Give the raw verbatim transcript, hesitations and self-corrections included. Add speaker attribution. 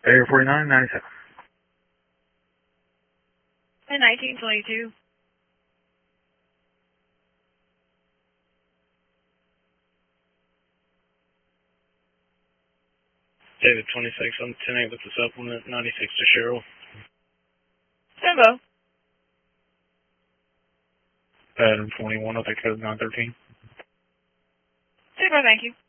Speaker 1: Area forty-nine, ninety-seven.
Speaker 2: And nineteen twenty-two.
Speaker 3: David twenty-six on ten eight with the supplement, ninety-six to Cheryl.
Speaker 2: Jumbo.
Speaker 3: Adam twenty-one with the code nine thirteen.
Speaker 2: Super, thank you.